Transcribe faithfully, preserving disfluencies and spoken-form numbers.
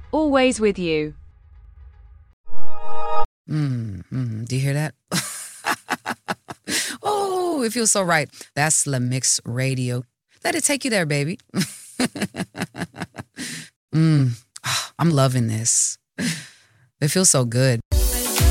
always with you. Mm, mm, do you hear that? Oh, it feels so right. That's La Mix Radio. Let it take you there, baby. mm, oh, I'm loving this. It feels so good.